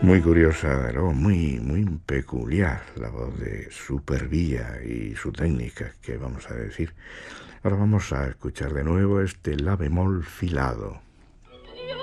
Muy curiosa, luego muy peculiar la voz de Supervía y su técnica, que vamos a decir. Ahora vamos a escuchar de nuevo este la bemol filado.